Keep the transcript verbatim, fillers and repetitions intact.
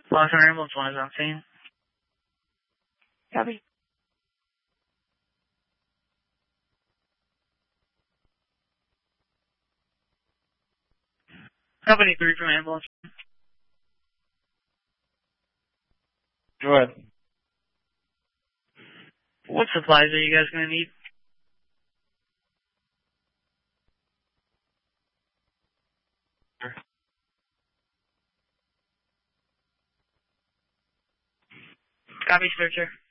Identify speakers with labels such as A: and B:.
A: Los Angeles Ambulance one is on scene.
B: Copy.
A: Company three from ambulance.
C: Go ahead.
A: What supplies are you guys going to need? Copy, searcher.